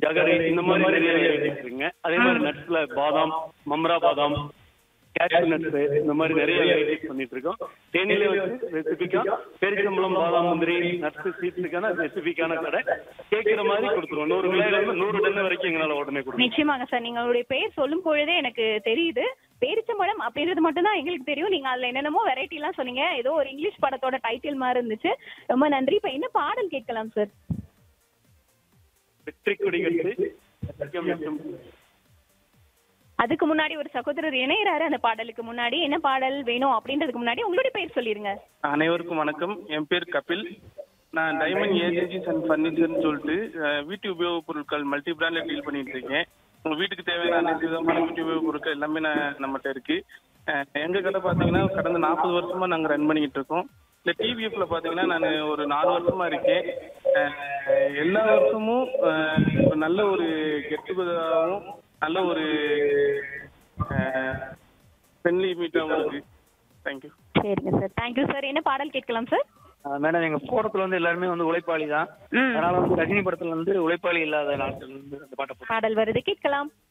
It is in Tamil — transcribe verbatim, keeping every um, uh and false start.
ஜகரி இந்த மாதிரி நிறைய வெரைட்டிஸ் இருக்குங்க. அதே மாதிரி நட்ஸ்ல பாதாம், மம்ரா பாதாம், கேஷ்யூ நட்ஸ் இந்த மாதிரி நிறைய வெரைட்டிஸ் பண்ணிட்டு இருக்கோம். தேனியில வச்சு ரெசிபிக்கா பேரிச்சம்பழம், பாதாம், முந்திரி, நட்ஸ், சீட்ஸுக்கான ரெசிபிக்கான கடை. கேட்கிற மாதிரி கொடுத்துருவோம். நூறு கிலோல இருந்து நூறு டன் வரைக்கும் எங்களால உடனே கொடுக்கும். நிச்சயமாங்க சார். நீங்களுடைய பேர் சொல்லும் பொழுதே எனக்கு தெரியுது. பேரிச்சம்பழம் அப்படின்றது மட்டும் தான் எங்களுக்கு தெரியும். நீங்க அதுல என்னென்னமோ வெரைட்டி எல்லாம் சொன்னீங்க. ஏதோ ஒரு இங்கிலீஷ் படத்தோட டைட்டில் மாதிரி இருந்துச்சு. ரொம்ப நன்றி. இப்ப என்ன பாடல் கேட்கலாம் சார்? வெற்றி கொடிகட்டு. அதுக்கு முன்னாடி ஒரு சகோதரர் இணையறாரு. அந்த பாடலுக்கு முன்னாடி என்ன பாடல் வேணும் அப்படின்றதுக்கு முன்னாடி உங்களுடைய பேர் சொல்லிருங்க. அனைவருக்கும் வணக்கம். என் பேர் கபில். நான் டைமண்ட் ஏஜென்சிஸ் அண்ட் ஃபர்னிச்சர்னு சொல்லிட்டு வீட்டு உபயோகப் பொருட்கள் மல்டி பிராண்ட்ல டீல் பண்ணிட்டு இருக்கேன். உங்க வீட்டுக்கு தேவையான அனைத்து விதமான வீட்டு உபயோகப் பொருட்கள் எல்லாமே நான் நம்மகிட்ட இருக்கு. எங்க கடை பாத்தீங்கன்னா கடந்த நாற்பது வருஷமா நாங்க ரன் பண்ணிக்கிட்டு இருக்கோம். இந்த டிவிஎஃப்ல பாத்தீங்கன்னா நான் ஒரு நாலு வருஷமா இருக்கேன். எல்லா வருஷமும் நல்ல ஒரு கெட்டுகதாவும் நல்ல ஒரு ஃப்ரெண்ட்லி மீட்டாகவும் இருக்கு. தேங்க்யூ. சரிங்க சார். Thank you sir. என்ன பாடல் கேட்கலாம் சார்? மேடம், எங்க போறதுல வந்து எல்லாருமே வந்து உழைப்பாளி தான். அதனால வந்து ரஜினி படத்துல வந்து உழைப்பாளி இல்லாத நாட்கள் வந்து அந்த பாட்டை பாடல் வருது, கேட்கலாம்.